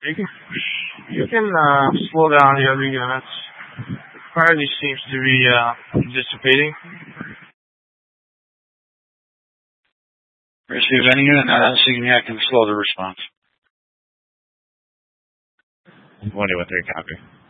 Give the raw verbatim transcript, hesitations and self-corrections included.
You can, you can uh, slow down the other units. Party seems to be uh, dissipating. Receive any unit not seeing I can slow the response. one eight one three, copy.